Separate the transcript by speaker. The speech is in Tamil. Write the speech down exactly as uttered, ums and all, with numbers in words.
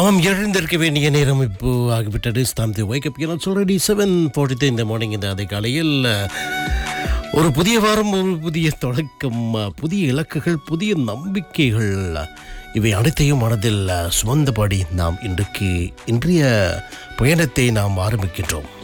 Speaker 1: ஆம், எழுந்திருக்க வேண்டிய நேரம் இப்போ ஆகிவிட்டது. ஸ்டாம் தி வைக்கப் ஆல்ரெடி செவன் ஃபார்ட்டி இந்த மார்னிங். இந்த அதிகாலையில் ஒரு புதிய வாரம், ஒரு புதிய தொடக்கம், புதிய இலக்குகள், புதிய நம்பிக்கைகள், இவை அனைத்தையும் மனதில் சுமந்தபடி நாம் இன்றைக்கு இன்றைய பயணத்தை நாம் ஆரம்பிக்கின்றோம்.